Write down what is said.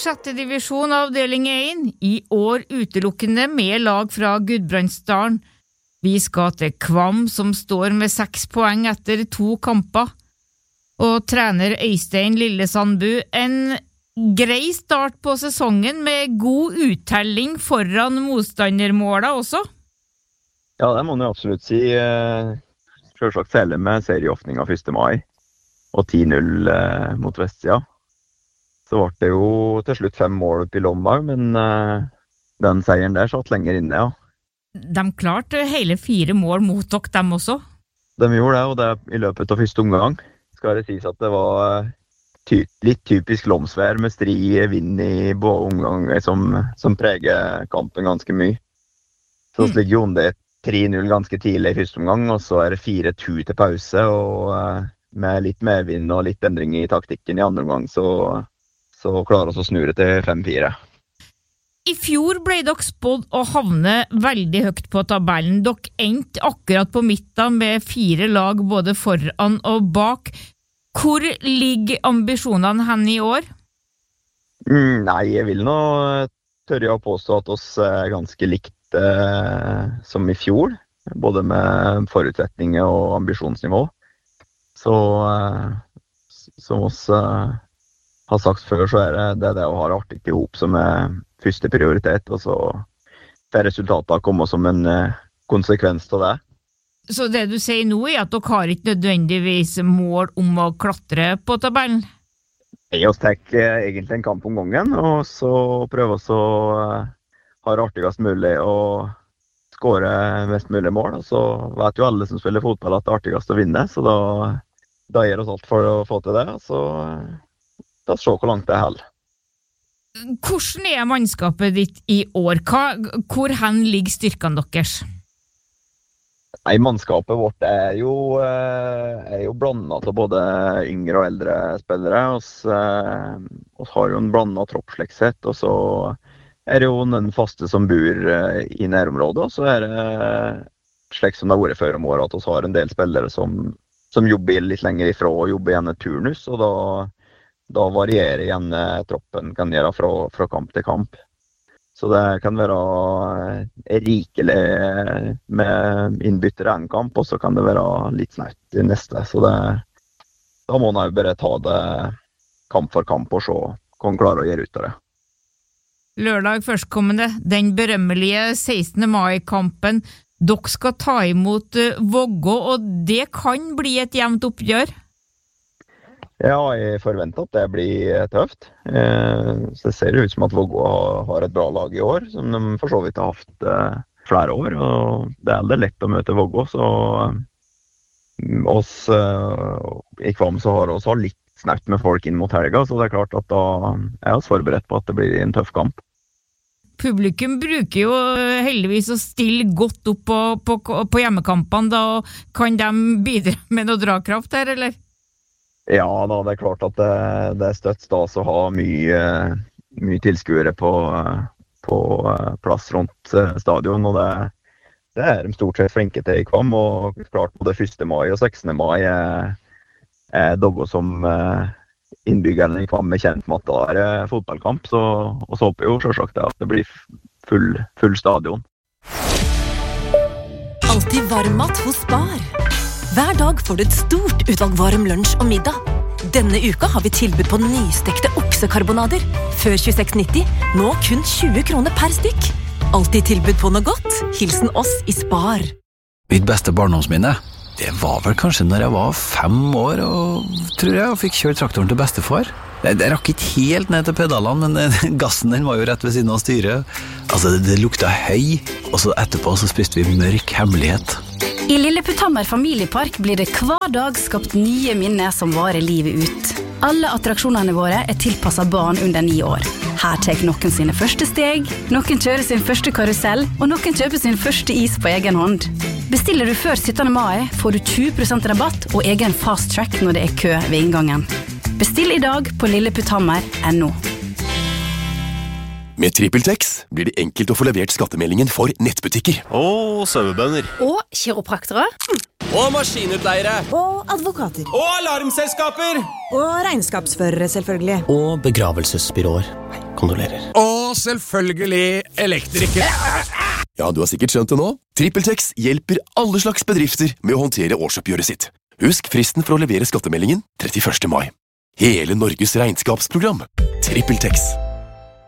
sjette divisjon avdeling 1, i år utelukkende med lag fra Gudbrandsdalen. Vi skal til Kvam, som står med 6 poeng etter 2 kamper. Og trener Øystein Lillesandbu, en grei start på sesongen med god uttelling foran motstandermålet også? Ja, det må man jo absolutt si. Selvsagt særlig med serieåpningen 1. mai og 10-0 mot Vestsida. Så ble det jo til slutt 5 mål opp i Lomma, men den seieren der satt lenger inne, ja. De klarte hele 4 mål mot dere, dem også? De gjorde det, og det i løpet av første omgang. Skal det sies at det var litt typisk Lomsvær med stri vind i både omganger som preger kampen ganske mye. Så det ligger jo under 3-0 ganske tidlig i første omgang, og så det 4-2 til pause, og med litt medvind og litt endring i taktikken i andre omgang, så klarer vi å snu det til 5-4. I fjor ble dere spådd å havne veldig høyt på tabellen. Dere endte akkurat på midten med 4 lag både foran og bak. Hvor ligger ambisjonene hen i år? Nei, jeg vil nå tørre å påstå at oss ganske likt som i fjor, både med forutsetninger og ambisjonsnivå. Så som oss har sagt før, så det å ha det artig i hop som første prioritet, og så det resultatet kommer som en konsekvens av det. Så det du sier nå at dere har ikke nødvendigvis mål om å klatre på tabellen? Jeg tar egentlig en kamp om gangen, og så prøver vi å ha det artigst mulig og skåre mest mulig mål. Og så vet jo alle som spiller fotball at det artigst å vinne, så da gjør vi alt for å få til det. Så da se hvor langt det holder. Hvordan mannskapet ditt i år? Hvor hen ligger styrkene deres? Nei, mannskapet vårt jo blandet av både yngre og eldre spillere. Vi har jo en blandet tropp slik sett, og så det jo den faste som bor i nærområdet, og så det slik som det har vært før om året, at vi har en del spillere som jobber litt lenger ifra og jobber igjen turnus, og da varierer igjen troppen kan gjøre fra kamp til kamp. Så det kan være rikelig med innbyttere en kamp, og så kan det være litt snaut i neste. Så da må man jo bare ta det kamp for kamp og se hva man klarer å gjøre ut av det. Lørdag førstkommende, den berømmelige 16. mai-kampen. Dere skal ta imot Vågå, og det kan bli et jevnt oppgjør? Ja, jeg forventer at det blir tøft. Så det ser ut som at Vågå har et bra lag i år, som de for så vidt har hatt flere år. Og det aldri lett å møte Vågå, så oss i Kvam så har vi litt snaut med folk inn mot helga, så det klart at da vi forberedt på at det blir en tøff kamp. Publikum bruker jo heldigvis å stille godt opp på hjemmekampene, da kan de bidra med noe dragkraft her, eller? Ja, da det klart at det støtt stas å ha mye tilskuere på plass rundt stadion, og det de stort sett flinke til i Kvam, og klart både 1. mai og 16. mai dogger som innbyggerne i Kvam kjent med at det fotballkamp, så håper jo selvsagt at det blir full stadion. Alltid varmmat hos Spar. Hver dag får du et stort utvalg varm lunsj og middag. Denne uka har vi tilbud på nystekte oksekarbonader. Før 26,90, nå kun 20 kroner per stykk. Alltid tilbud på noe godt. Hilsen oss i Spar. Mitt beste barndomsminne, det var vel kanskje når jeg var 5 år, og tror jeg fikk kjørt traktoren til bestefar. Jeg rakk ikke helt ned til pedalene, men gassen den var jo rett ved siden av styret. Altså, det lukta høy, og så etterpå så spiste vi mørk hemmelighet. I Lilleputthammer familiepark blir det hver dag skapt nye minner som varer livet ut. Alle attraksjonene våre tilpasset barn under 9 år. Her tar noen sine første steg, noen kjører sin første karusell, og noen kjøper sin første is på egen hånd. Bestiller du før 17. mai, får du 20% rabatt og egen fast track når det kø ved inngangen. Bestill i dag på lilleputthammer.no. Med TrippelTex blir det enkelt å få levert skattemeldingen for nettbutikker. Og sauebønder. Og kiropraktere. Og maskinutleiere. Og advokater. Og alarmselskaper. Og regnskapsførere, selvfølgelig. Og begravelsesbyråer. kondolerer. Og selvfølgelig elektriker. Ja, du har sikkert skjønt det nå. TrippelTex hjelper alle slags bedrifter med å håndtere årsoppgjøret sitt. Husk fristen for å levere skattemeldingen 31. mai. Hele Norges regnskapsprogram. TrippelTex.